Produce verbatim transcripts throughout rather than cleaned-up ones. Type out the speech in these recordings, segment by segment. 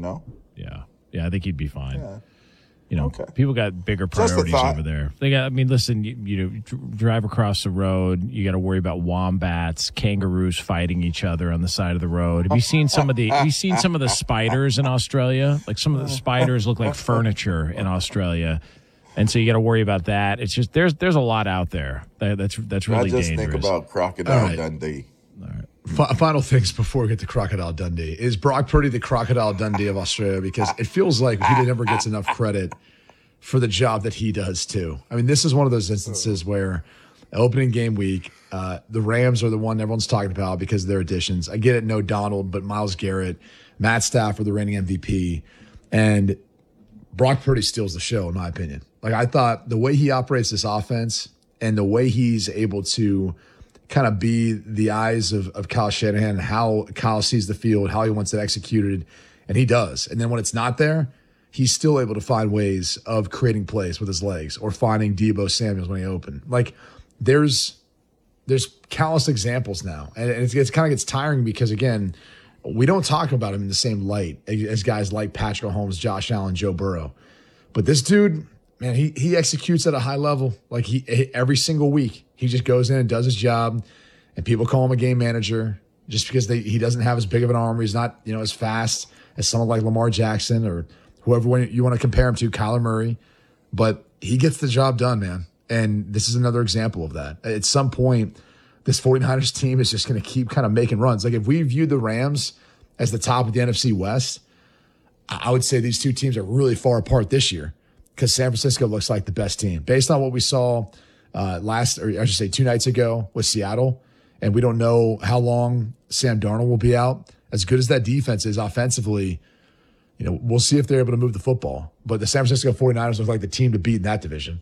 know? Yeah. Yeah, I think he'd be fine. Yeah. You know, Okay. people got bigger priorities over there. They got. I mean, listen. You, you know, drive across the road. You got to worry about wombats, kangaroos fighting each other on the side of the road. Have you seen some of the? Have you seen some of the spiders in Australia? Like some of the spiders look like furniture in Australia, and so you got to worry about that. It's just there's there's a lot out there. That, that's that's really dangerous. I just dangerous. think about Crocodile right. Dundee. All right. F- final things before we get to Crocodile Dundee. Is Brock Purdy the Crocodile Dundee of Australia? Because it feels like he never gets enough credit for the job that he does too. I mean, this is one of those instances where opening game week, uh, the Rams are the one everyone's talking about because of their additions. I get it, no Donald, but Myles Garrett, Matt Stafford, the reigning M V P, and Brock Purdy steals the show, in my opinion. Like, I thought the way he operates this offense and the way he's able to kind of be the eyes of, of Kyle Shanahan, how Kyle sees the field, how he wants it executed, and he does. And then when it's not there, he's still able to find ways of creating plays with his legs or finding Deebo Samuels when he opened. Like, there's there's countless examples now. And it's, it's kind of gets tiring because, again, we don't talk about him in the same light as guys like Patrick Mahomes, Josh Allen, Joe Burrow. But this dude, man, he he executes at a high level. Like, he every single week, he just goes in and does his job, and people call him a game manager just because they, he doesn't have as big of an arm. He's not, you know, as fast as someone like Lamar Jackson or whoever you want to compare him to, Kyler Murray. But he gets the job done, man. And this is another example of that. At some point, this 49ers team is just going to keep kind of making runs. Like, if we view the Rams as the top of the N F C West, I would say these two teams are really far apart this year because San Francisco looks like the best team. Based on what we saw uh, last, or I should say two nights ago with Seattle, and we don't know how long Sam Darnold will be out. As good as that defense is offensively, you know, we'll see if they're able to move the football. But the San Francisco 49ers look like the team to beat in that division.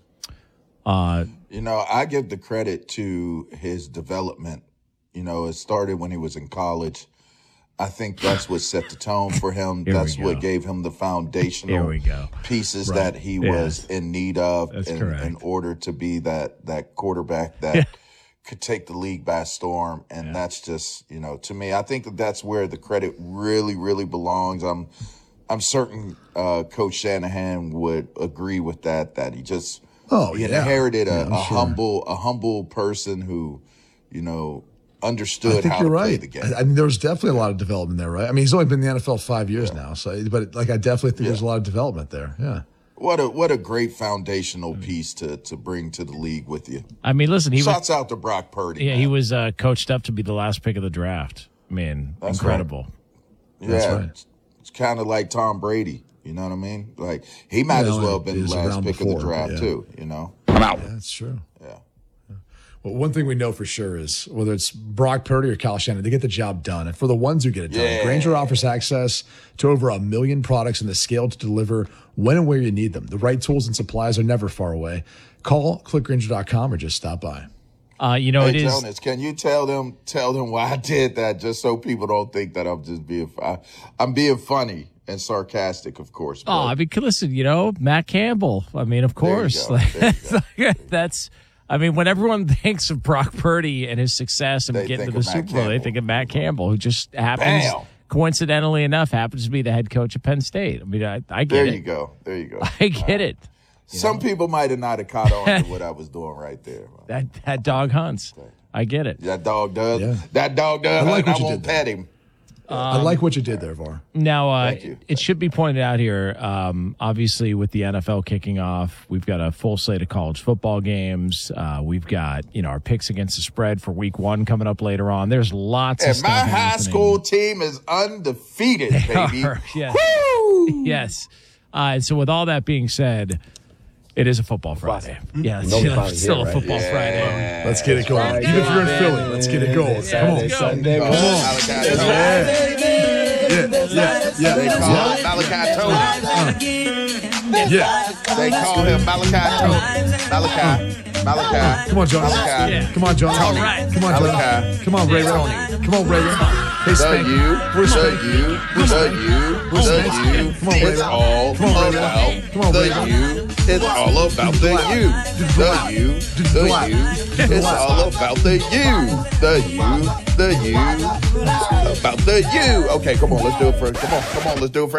Uh, you know, I give the credit to his development. You know, it started when he was in college. I think that's what set the tone for him. That's what gave him the foundational Here we go. pieces Right. that he Yes. was in need of That's in, correct. in order to be that that quarterback that Yeah. could take the league by storm. And yeah. that's just, you know, to me, I think that that's where the credit really, really belongs. I'm I'm certain uh, Coach Shanahan would agree with that, that he just oh, he yeah. inherited a, yeah, a sure. humble a humble person who, you know, understood I think how you're to right. play the game. I mean, there's definitely a lot of development there, right? I mean, he's only been in the N F L five years yeah. now, so but like I definitely think yeah. there's a lot of development there. Yeah. What a what a great foundational piece to to bring to the league with you. I mean, listen, he Shouts was, out to Brock Purdy. Yeah, man. he was uh, coached up to be the last pick of the draft. I mean, That's incredible. Right. That's Yeah, right. it's, it's kind of like Tom Brady. You know what I mean? Like he might Yeah, as well have been he the was last around pick before, of the draft yeah. too. You know? I'm out. Yeah, that's true. Yeah. Well, one thing we know for sure is whether it's Brock Purdy or Kyle Shanahan, they get the job done. And for the ones who get it done, Yeah. Grainger offers access to over a million products and the scale to deliver when and where you need them. The right tools and supplies are never far away. Call click grainger dot com or just stop by. Uh, you know, Hey it is. Jonas, can you tell them tell them why I did that, just so people don't think that I'm just being I, I'm being funny and sarcastic, of course. Oh, I mean, listen, you know, Matt Campbell. I mean, of course, There you go. There you go. like, that's. I mean, when everyone thinks of Brock Purdy and his success and They getting to think the of Matt Super Bowl, they Campbell. think of Matt Campbell, who just happens, Bam. coincidentally enough, happens to be the head coach of Penn State. I mean, I, I get There it. you go. There you go. I get it. Some people might have not have caught on to what I was doing right there. That that dog hunts. I get it. That dog does. Yeah. That dog does. I like I what you won't did there. pet him. I like what you did there, Var. Now, uh, Thank you. it should be pointed out here, um, obviously, with the N F L kicking off, we've got a full slate of college football games. Uh, we've got, you know, our picks against the spread for week one coming up later on. There's lots of And stuff my high happening. school team is undefeated, baby. Yes. Woo! Yes. Uh, and so with all that being said, it is a football Friday. Yeah, it's No still, Friday still here, a right? football Friday. Let's get it going. Even if you're in Philly, let's get it going. Come on. let's go. Sunday, Oh, come on. Malachi Tony. Yeah, yeah, yeah. They call yeah. him Malachi Tony. Yeah. They call him Malachi Tony. Malachi. Malachi. Come on, Jonas. Malachi. Yeah. Come on, Jonas. All right. Come on, Jonas. Malachi. Come on, Ray Ray. Tony. Come on, Ray Ray. Hey, The Spank. you, Where's the Spank? you, the you, the you. Come on, It's Ray. all Come on, Ray. about Come on, the Ray. you. It's all about the you. The you, the you. It's all about the you. The you, the you. About the you. Okay, come on, let's do it for. Come on, come on, let's do it for.